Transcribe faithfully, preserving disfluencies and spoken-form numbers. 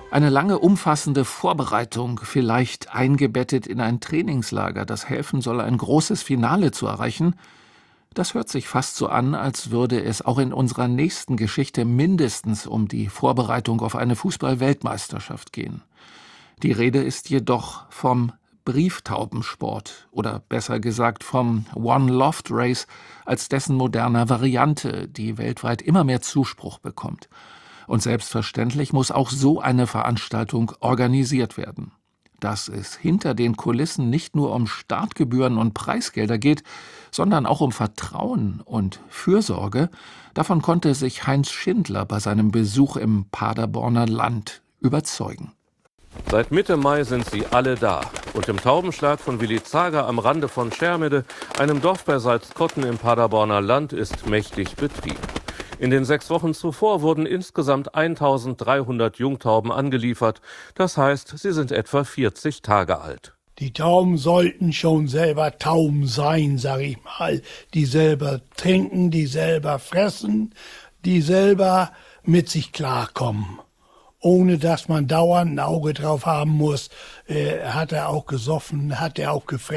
Eine lange, umfassende Vorbereitung, vielleicht eingebettet in ein Trainingslager, das helfen soll, ein großes Finale zu erreichen, das hört sich fast so an, als würde es auch in unserer nächsten Geschichte mindestens um die Vorbereitung auf eine Fußball-Weltmeisterschaft gehen. Die Rede ist jedoch vom Brieftaubensport oder besser gesagt vom One-Loft-Race als dessen moderner Variante, die weltweit immer mehr Zuspruch bekommt. Und selbstverständlich muss auch so eine Veranstaltung organisiert werden. Dass es hinter den Kulissen nicht nur um Startgebühren und Preisgelder geht, sondern auch um Vertrauen und Fürsorge, davon konnte sich Heinz Schindler bei seinem Besuch im Paderborner Land überzeugen. Seit Mitte Mai sind sie alle da. Und im Taubenschlag von Willi Zager am Rande von Schermede, einem Dorf bei Salzkotten im Paderborner Land, ist mächtig Betrieb. In den sechs Wochen zuvor wurden insgesamt eintausenddreihundert Jungtauben angeliefert. Das heißt, sie sind etwa vierzig Tage alt. Die Tauben sollten schon selber Tauben sein, sag ich mal. Die selber trinken, die selber fressen, die selber mit sich klarkommen. Ohne dass man dauernd ein Auge drauf haben muss, äh, hat er auch gesoffen, hat er auch gefressen.